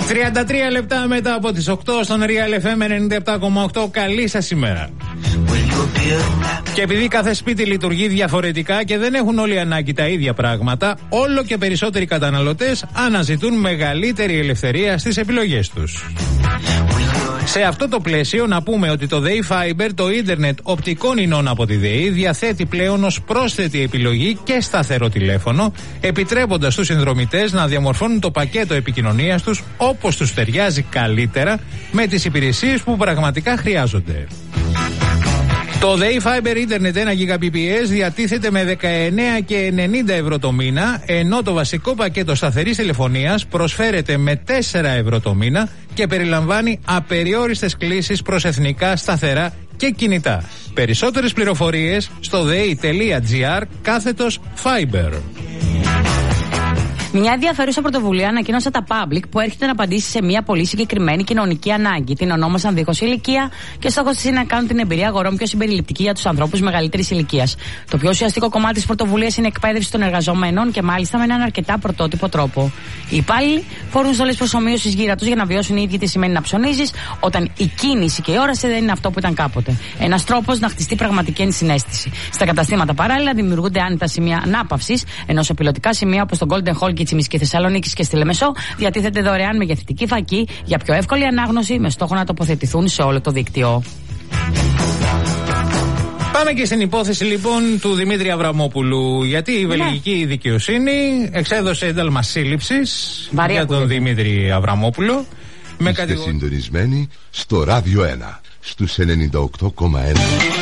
33 λεπτά μετά από τις 8 στον Real FM 97,8. Καλή σας ημέρα. Και επειδή κάθε σπίτι λειτουργεί διαφορετικά και δεν έχουν όλοι ανάγκη τα ίδια πράγματα, όλο και περισσότεροι καταναλωτές αναζητούν μεγαλύτερη ελευθερία στις επιλογές τους. Σε αυτό το πλαίσιο να πούμε ότι το ΔΕΗ Fiber, το ίντερνετ οπτικών ινών από τη ΔΕΗ, διαθέτει πλέον ως πρόσθετη επιλογή και σταθερό τηλέφωνο, επιτρέποντας στους συνδρομητές να διαμορφώνουν το πακέτο επικοινωνίας τους όπως τους ταιριάζει καλύτερα με τις υπηρεσίες που πραγματικά χρειάζονται. Το ΔΕΗ Fiber Internet 1 Gbps διατίθεται με 19 και 90 ευρώ το μήνα, ενώ το βασικό πακέτο σταθερής τηλεφωνίας προσφέρεται με 4 ευρώ το μήνα και περιλαμβάνει απεριόριστες κλήσεις προς εθνικά σταθερά και κινητά. Περισσότερες πληροφορίες στο dei.gr/Fiber. Μια ενδιαφέρουσα πρωτοβουλία ανακοίνωσε τα Public που έρχεται να απαντήσει σε μια πολύ συγκεκριμένη κοινωνική ανάγκη. Την ονόμασαν δίχως ηλικία και στόχος της είναι να κάνουν την εμπειρία αγορών πιο συμπεριληπτική για τους ανθρώπους μεγαλύτερης ηλικίας. Το πιο ουσιαστικό κομμάτι της πρωτοβουλίας είναι η εκπαίδευση των εργαζομένων και μάλιστα με έναν αρκετά πρωτότυπο τρόπο. Οι υπάλληλοι φορούν στολές προσομοίωσης γύρα τους για να βιώσουν οι ίδιοι τι σημαίνει να ψωνίζεις όταν η κίνηση και η όραση δεν είναι αυτό που ήταν κάποτε. Ένας τρόπος να χτιστεί πραγματική ενσυναίσθηση. Στα καταστήματα παράλληλα δημιουργούνται άνετα σημεία ανάπαυσης, ενώ σε πιλωτικά σημεία όπως το Golden Hall Τσιμισκή Θεσσαλονίκης και στη Λεμεσό διατίθεται δωρεάν μεγεθυντική φακή για πιο εύκολη ανάγνωση με στόχο να τοποθετηθούν σε όλο το δίκτυο. Πάμε και στην υπόθεση λοιπόν του Δημήτρη Αβραμόπουλου. Γιατί η βελγική δικαιοσύνη εξέδωσε ένταλμα σύλληψης για τον Δημήτρη Αβραμόπουλο. Είστε συντονισμένοι στο Ράδιο 1 στους 98,1.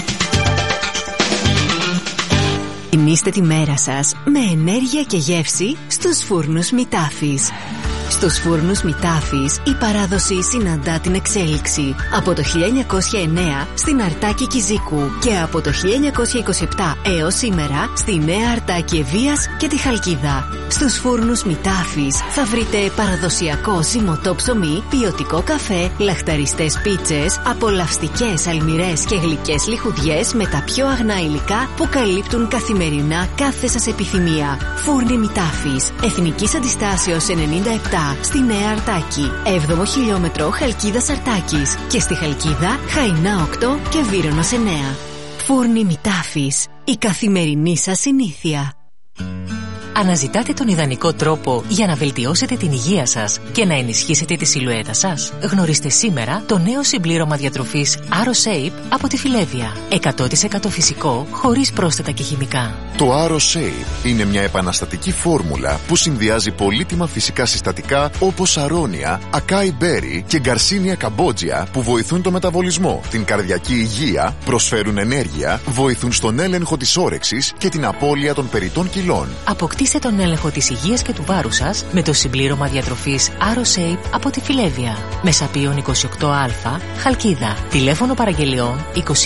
Τιμήστε τη μέρα σας με ενέργεια και γεύση στους φούρνους Μητάφης. Στους φούρνους Μητάφης η παράδοση συναντά την εξέλιξη. Από το 1909 στην Αρτάκη Κιζίκου και από το 1927 έως σήμερα στη Νέα Αρτάκη Ευβοίας και τη Χαλκίδα. Στους φούρνους Μητάφης θα βρείτε παραδοσιακό ζυμωτό ψωμί, ποιοτικό καφέ, λαχταριστές πίτσες, απολαυστικές αλμυρές και γλυκές λιχουδιές με τα πιο αγνά υλικά που καλύπτουν καθημερινά κάθε σας επιθυμία. Φούρνοι Μητάφης, Εθνικής Αντιστάσεως 97 στη Νέα Αρτάκη, 7ο χιλιόμετρο Χαλκίδας Αρτάκης και στη Χαλκίδα Χαϊνά 8 και Βύρονος 9. Φούρνοι Μητάφης, η καθημερινή σας συνήθεια. Αναζητάτε τον ιδανικό τρόπο για να βελτιώσετε την υγεία σας και να ενισχύσετε τη σιλουέτα σας? Γνωρίστε σήμερα το νέο συμπλήρωμα διατροφής AroShape από τη Φιλέβια. 100% φυσικό, χωρίς πρόσθετα και χημικά. Το AroShape είναι μια επαναστατική φόρμουλα που συνδυάζει πολύτιμα φυσικά συστατικά όπως αρώνια, ακάι μπέρι και γκαρσίνια καμπότζια που βοηθούν το μεταβολισμό, την καρδιακή υγεία, προσφέρουν ενέργεια, βοηθούν στον έλεγχο της όρεξης και την απώλεια των περιττών κιλών. Αποκτήστε τον έλεγχο της υγείας και του βάρους σας με το συμπλήρωμα διατροφής AroShape από τη Φιλέβια. Μεσαπίων 28α, Χαλκίδα. Τηλέφωνο παραγγελιών 22 210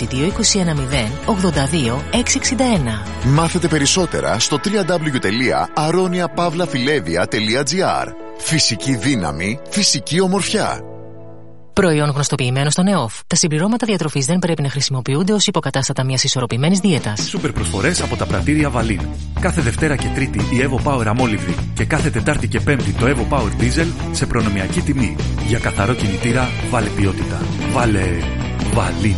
82 661. Μάθετε περισσότερα στο www.aroniapavlafilevia.gr. Φυσική δύναμη, φυσική ομορφιά. Προϊόν γνωστοποιημένο στο ΝΕΟΦ. Τα συμπληρώματα διατροφής δεν πρέπει να χρησιμοποιούνται ως υποκατάστατα μιας ισορροπημένης δίαιτας. Σούπερ προσφορές από τα πρατήρια Βαλίν. Κάθε Δευτέρα και Τρίτη η Evo Power αμόλυβδη και κάθε Τετάρτη και Πέμπτη το Evo Power Diesel σε προνομιακή τιμή. Για καθαρό κινητήρα βάλε ποιότητα. Βάλε Βαλίν.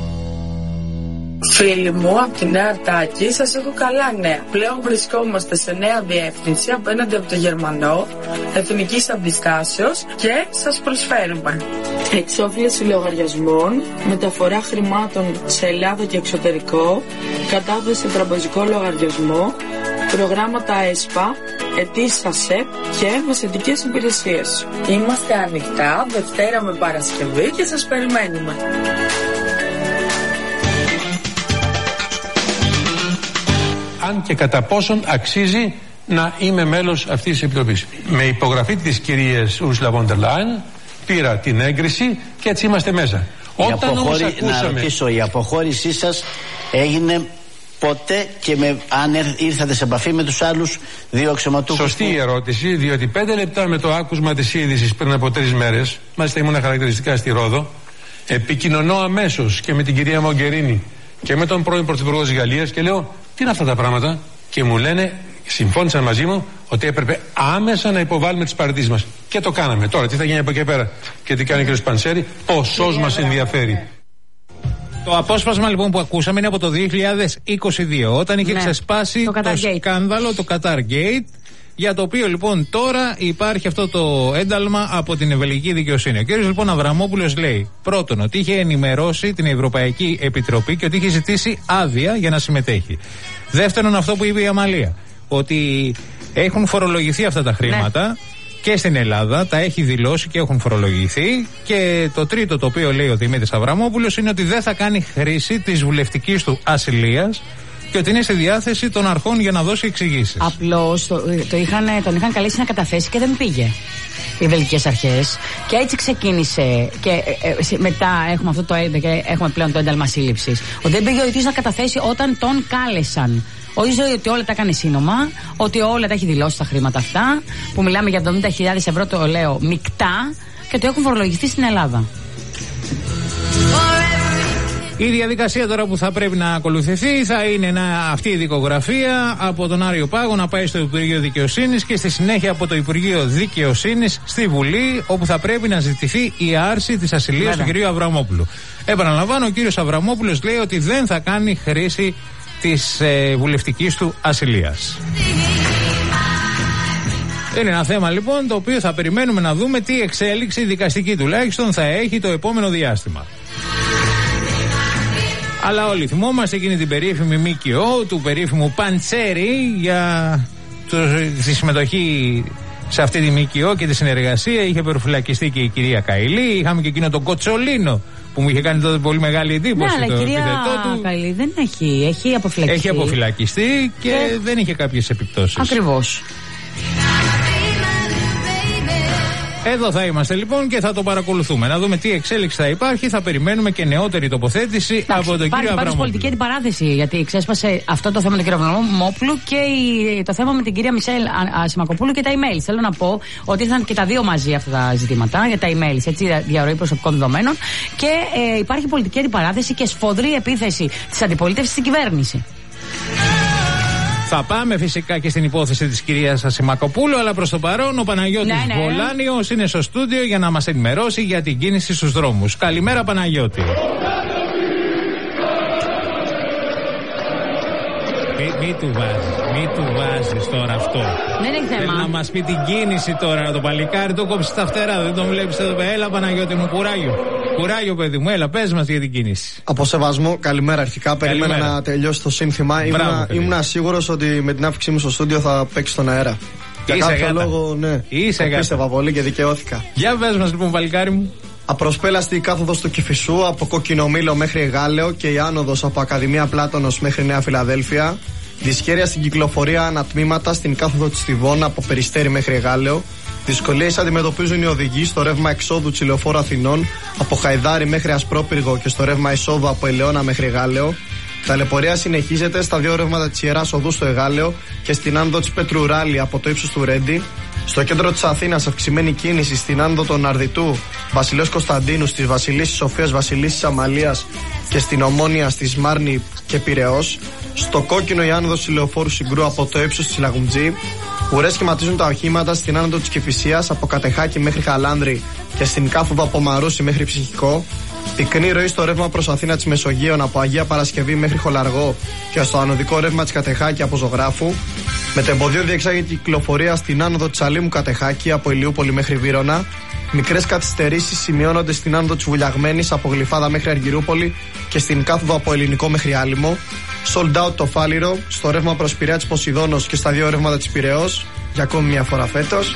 Φίλοι μου, από τη Νέα Αρτάκη σας έχω καλά νέα. Πλέον βρισκόμαστε σε νέα διεύθυνση απέναντι από το Γερμανό, Εθνικής Αντιστάσεως και σας προσφέρουμε εξόφληση λογαριασμών, μεταφορά χρημάτων σε Ελλάδα και εξωτερικό, κατάθεση σε τραπεζικό λογαριασμό, προγράμματα ΕΣΠΑ, αιτήσεις ΑΣΕΠ και μεσαιτικές υπηρεσίες. Είμαστε ανοιχτά Δευτέρα με Παρασκευή και σας περιμένουμε. Αν και κατά πόσον αξίζει να είμαι μέλος αυτής της επιτροπής. Με υπογραφή της κυρίας Ursula von der Leyen πήρα την έγκριση και έτσι είμαστε μέσα. Όταν όμως ακούσαμε... Να ρωτήσω, η αποχώρησή σας έγινε πότε και αν ήρθατε σε επαφή με τους άλλους δύο αξιωματούχους? Σωστή η ερώτηση, διότι 5 λεπτά με το άκουσμα της είδησης πριν από 3 μέρες, μάλιστα ήμουν χαρακτηριστικά στη Ρόδο, επικοινωνώ αμέσως και με την κυρία Μογκερίνη και με τον πρώην Πρωθυπουργό της Γαλλίας και λέω: τι είναι αυτά τα πράγματα? Και μου λένε συμφώνησαν μαζί μου ότι έπρεπε άμεσα να υποβάλουμε τις παραιτήσεις μας. Και το κάναμε. Τώρα τι θα γίνει από εκεί πέρα και τι κάνει ο κ. Πανσέρη, ποσός μας ενδιαφέρει. Το απόσπασμα λοιπόν που ακούσαμε είναι από το 2022, όταν είχε ξεσπάσει το σκάνδαλο, το Qatar Gate, για το οποίο λοιπόν τώρα υπάρχει αυτό το ένταλμα από την βελγική δικαιοσύνη. Ο κ. λοιπόν Αβραμόπουλος λέει πρώτον ότι είχε ενημερώσει την Ευρωπαϊκή Επιτροπή και ότι είχε ζητήσει άδεια για να συμμετέχει. Δεύτερον, αυτό που είπε η Αμαλία, ότι έχουν φορολογηθεί αυτά τα χρήματα και στην Ελλάδα, τα έχει δηλώσει και έχουν φορολογηθεί. Και το τρίτο το οποίο λέει ο Δημήτρης Αβραμόπουλος είναι ότι δεν θα κάνει χρήση της βουλευτικής του ασυλίας και ότι είναι στη διάθεση των αρχών για να δώσει εξηγήσεις. Απλώς τον είχαν καλέσει να καταθέσει και δεν πήγε οι βελγικές αρχές. Και έτσι ξεκίνησε. Και μετά έχουμε αυτό το ένταλμα και έχουμε πλέον το ένταλμα σύλληψης. Ότι δεν πήγε ο ίδιος να καταθέσει όταν τον κάλεσαν. Όχι ότι όλα τα έκανε σύνομα, ότι όλα τα έχει δηλώσει τα χρήματα αυτά, που μιλάμε για 70.000 ευρώ, το λέω μεικτά, και ότι έχουν φορολογηθεί στην Ελλάδα. Η διαδικασία τώρα που θα πρέπει να ακολουθηθεί θα είναι αυτή η δικογραφία από τον Άριο Πάγο να πάει στο Υπουργείο Δικαιοσύνης και στη συνέχεια από το Υπουργείο Δικαιοσύνης στη Βουλή, όπου θα πρέπει να ζητηθεί η άρση της ασυλίας του κ. Αβραμόπουλου. Επαναλαμβάνω, ο κ. Αβραμόπουλος λέει ότι δεν θα κάνει χρήση της βουλευτικής του ασυλίας. Είναι ένα θέμα λοιπόν το οποίο θα περιμένουμε να δούμε τι εξέλιξη δικαστική τουλάχιστον θα έχει το επόμενο διάστημα. Αλλά όλοι θυμόμαστε εκείνη την περίφημη ΜΚΟ του περίφημου Παντσέρη για τη συμμετοχή σε αυτή τη ΜΚΟ και τη συνεργασία. Είχε προφυλακιστεί και η κυρία Καηλή. Είχαμε και εκείνο τον Κοτσολίνο που μου είχε κάνει τότε πολύ μεγάλη εντύπωση. Ναι, αλλά η κυρία Καηλή δεν έχει αποφυλακιστεί. Έχει αποφυλακιστεί και δεν είχε κάποιες επιπτώσεις. Ακριβώς. Εδώ θα είμαστε λοιπόν και θα το παρακολουθούμε. Να δούμε τι εξέλιξη θα υπάρχει. Θα περιμένουμε και νεότερη τοποθέτηση από τον κύριο Αβραμόπουλο. Υπάρχει πολιτική αντιπαράθεση, γιατί ξέσπασε αυτό το θέμα του κύριου Αβραμόπουλου και το θέμα με την κυρία Μισελ Σιμακοπούλου και τα emails. Θέλω να πω ότι ήρθαν και τα δύο μαζί αυτά τα ζητήματα για τα emails, έτσι, διαρροή προσωπικών δεδομένων. Και υπάρχει πολιτική αντιπαράθεση και σφοδρή επίθεση της αντιπολίτευσης στην κυβέρνηση. Θα πάμε φυσικά και στην υπόθεση της κυρίας Σιμακοπούλου, αλλά προς το παρόν ο Παναγιώτης Βολάνιος είναι στο στούντιο για να μας ενημερώσει για την κίνηση στους δρόμους. Καλημέρα Παναγιώτη. Μη του βάζεις τώρα αυτό. Δεν έχει θέμα. Θέλει να μας πει την κίνηση τώρα. Το παλικάρι το κόψει στα φτερά. Δεν τον βλέπεις εδώ. Έλα Παναγιώτη μου, κουράγιο. Κουράγιο παιδί μου, έλα πες μας για την κίνηση. Από σεβασμό, καλημέρα αρχικά. Περίμενα να τελειώσει το σύνθημα. Ήμουν σίγουρος ότι με την άφηξή μου στο στούντιο θα παίξει στον αέρα. Για κάποιο λόγο, ναι. Είσαι το πίστευα πολύ και δικαιώθηκα. Για πες μας λοιπόν παλικάρι μου. Απροσπέλαστη η κάθοδος του Κηφισού από Κοκκινομήλο μέχρι Γάλεο και η άνοδος από Ακαδημία Πλάτωνος μέχρι Νέα Φιλαδέλφια. Δυσχέρεια στην κυκλοφορία ανατμήματα στην κάθοδο της Στιβώνα από Περιστέρι μέχρι Γάλεο. Δυσκολίες αντιμετωπίζουν οι οδηγοί στο ρεύμα εξόδου Τσιλεοφόρου Αθηνών από Χαϊδάρι μέχρι Ασπρόπυργο και στο ρεύμα εισόδου από Ελαιώνα μέχρι Γάλεο. Ταλαιπωρία συνεχίζεται στα δύο ρεύματα της Ιεράς Οδού στο Εγάλεο και στην άνοδο της Πέτρου Ράλη από το ύψος του Ρέντι. Στο κέντρο της Αθήνας αυξημένη κίνηση στην άνοδο των Αρδιτού, Βασιλέως Κωνσταντίνου, στις Βασιλίσσης Σοφίας, Βασιλίσσης Αμαλίας και στην Ομόνια στη Σμάρνη και Πειραιώς. Στο κόκκινο η άνοδος Ηλεοφόρου Συγκρού από το ύψος της Λαγουμτζή. Ουρές σχηματίζουν τα οχήματα στην άνοδο της Κηφισίας από Κατεχάκη μέχρι Χαλάνδρη και στην κάθοδο από Μαρούσι μέχρι Ψυχικό. Πυκνή ροή στο ρεύμα προς Αθήνα της Μεσογείων από Αγία Παρασκευή μέχρι Χολαργό και στο ανωδικό ρεύμα της Κατεχάκη από Ζωγράφου. Με τεμποδίο διεξάγεται κυκλοφορία στην άνοδο της Αλήμου Κατεχάκη από Ηλιούπολη μέχρι Βύρωνα. Μικρές καθυστερήσεις σημειώνονται στην άνοδο της Βουλιαγμένης από Γλυφάδα μέχρι Αργυρούπολη και στην κάθοδο από Ελληνικό μέχρι Άλυμο. Sold out το Φάληρο, στο ρεύμα προς Πειραιά της Ποσειδώνος και στα δύο ρεύματα της Πειραιώς. Για ακόμη μια φορά φέτος.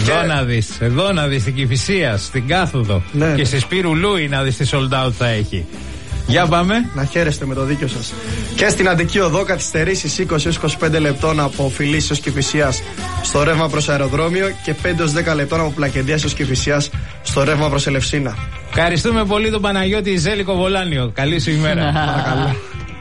Εδώ να δεις την Κηφισία, στην κάθοδο. Ναι, και στη Σπύρου Λούι να δεις τι sold out θα έχει. Για πάμε. Να χαίρεστε με το δίκιο σας. Και στην Αντική Οδό καθυστερήσεις 20-25 λεπτών από Φιλίσσης ως Κηφισίας στο ρεύμα προς αεροδρόμιο και 5-10 λεπτών από Πλακεντίας ως Κηφισίας στο ρεύμα προς Ελευσίνα. Ευχαριστούμε πολύ τον Παναγιώτη Ζέλικο Βολάνιο. Καλή σου ημέρα. Παρακαλώ.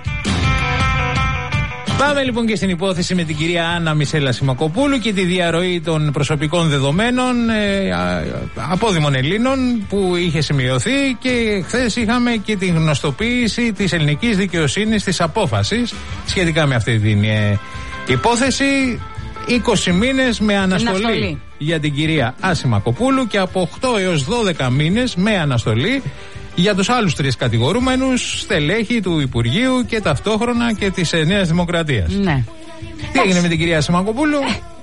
Πάμε λοιπόν και στην υπόθεση με την κυρία Άννα Μισέλα Σιμακοπούλου και τη διαρροή των προσωπικών δεδομένων απόδημων Ελλήνων που είχε σημειωθεί, και χθες είχαμε και την γνωστοποίηση της ελληνικής δικαιοσύνης της απόφασης σχετικά με αυτή την υπόθεση. 20 μήνες με αναστολή για την κυρία Άση Μακοπούλου και από 8 έως 12 μήνες με αναστολή για τους άλλους 3 κατηγορούμενους στελέχη του Υπουργείου και ταυτόχρονα και της Νέας Δημοκρατίας. Ναι. Τι έγινε με την κυρία Άση Μακοπούλου?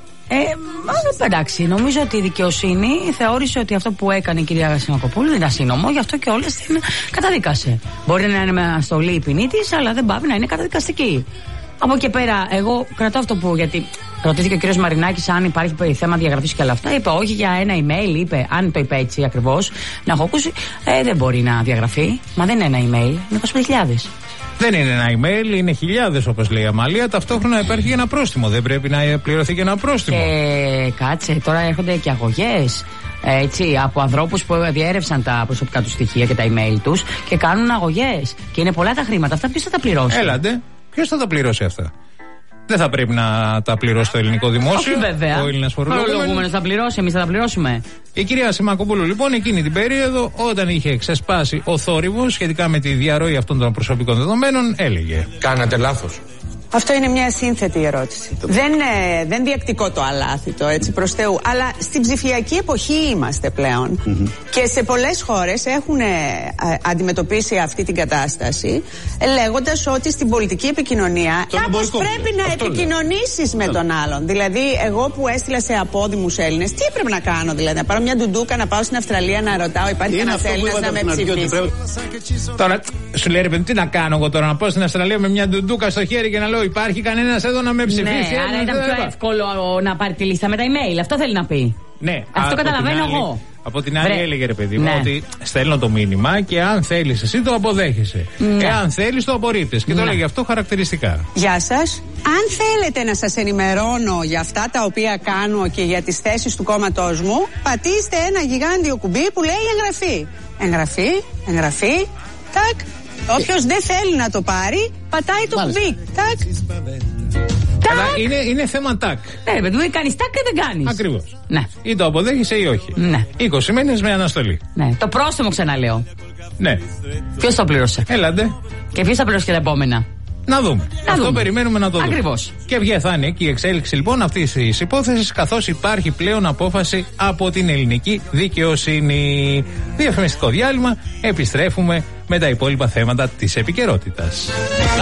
Εντάξει, νομίζω ότι η δικαιοσύνη θεώρησε ότι αυτό που έκανε η κυρία Άση Μακοπούλου δεν ήταν σύνομο, γι' αυτό και όλες την καταδίκασε. Μπορεί να είναι με αναστολή η ποινή της, αλλά δεν πάβει να είναι καταδικαστική. Από εκεί πέρα, εγώ κρατώ αυτό που, γιατί ρωτήθηκε ο κύριος Μαρινάκης αν υπάρχει θέμα διαγραφής και όλα αυτά. Είπε όχι για ένα email, είπε, αν το είπε έτσι ακριβώς, να έχω ακούσει, δεν μπορεί να διαγραφεί. Μα δεν είναι ένα email, είναι 25.000. Δεν είναι ένα email, είναι χιλιάδες όπως λέει η Αμαλία. Ταυτόχρονα υπάρχει και ένα πρόστιμο. Δεν πρέπει να πληρωθεί και ένα πρόστιμο? Κάτσε, τώρα έρχονται και αγωγές. Έτσι, από ανθρώπους που διέρευσαν τα προσωπικά τους στοιχεία και τα email τους και κάνουν αγωγές. Και είναι πολλά τα χρήματα. Αυτά ποιος θα τα πληρώσει? Έλατε, ποιος θα τα πληρώσει αυτά? Δεν θα πρέπει να τα πληρώσει το ελληνικό δημόσιο? Όχι, βέβαια. Ο Έλληνας φορολογούμενος θα πληρώσει, εμείς θα τα πληρώσουμε. Η κυρία Άση Μακοπούλου λοιπόν εκείνη την περίοδο, όταν είχε ξεσπάσει ο θόρυβος σχετικά με τη διαρροή αυτών των προσωπικών δεδομένων, έλεγε: κάνατε λάθος. Αυτό είναι μια σύνθετη ερώτηση. Δεν διακτικό το αλάθητο, έτσι προς Θεού. Αλλά στην ψηφιακή εποχή είμαστε πλέον. Και σε πολλές χώρες έχουν αντιμετωπίσει αυτή την κατάσταση, λέγοντας ότι στην πολιτική επικοινωνία κάπως πρέπει να επικοινωνήσεις με τον άλλον. Δηλαδή, εγώ που έστειλα σε απόδημους Έλληνες, τι έπρεπε να κάνω? Δηλαδή, να πάρω μια ντουντούκα, να πάω στην Αυστραλία να ρωτάω, υπάρχει ένας Έλληνας να με ψηφίσει? Τώρα, σου λέει ρε παιδί, τι να κάνω εγώ τώρα, να πάω στην Αυστραλία με μια ντουντούκα στο χέρι και να λέω υπάρχει κανένας εδώ να με ψηφίσει? Ναι, άρα ήταν πιο εύκολο να πάρει τη λίστα με τα email. Αυτό θέλει να πει. Ναι, αυτό καταλαβαίνω εγώ. Από την άλλη έλεγε ρε παιδί μου ότι στέλνω το μήνυμα και αν θέλεις εσύ το αποδέχεσαι. Εάν θέλεις το απορρίπτεις. Και το έλεγε αυτό χαρακτηριστικά. Γεια σας. Αν θέλετε να σας ενημερώνω για αυτά τα οποία κάνω και για τις θέσεις του κόμματός μου, πατήστε ένα γιγάντιο κουμπί που λέει εγγραφή. Εγγραφή, τάκ. Όποιος δεν θέλει να το πάρει, πατάει το κουμπί. Τάκ. Είναι θέμα τάκ. Ναι, παιδί, κάνεις τάκ και δεν κάνεις. Ακριβώς. Ναι. Ή το αποδέχεσαι ή όχι. Ναι. 20 μήνες με αναστολή. Ναι. Το πρόστιμο ξαναλέω. Ναι. Ποιος το πλήρωσε? Έλατε. Και ποιος θα πληρώσει και τα επόμενα? Να δούμε. Αυτό περιμένουμε να το δούμε. Ακριβώς. Και ποια θα είναι εκεί η εξέλιξη λοιπόν αυτής της υπόθεσης, καθώς υπάρχει πλέον απόφαση από την ελληνική δικαιοσύνη. Διαφημιστικό διάλειμμα. Επιστρέφουμε με τα υπόλοιπα θέματα της επικαιρότητας.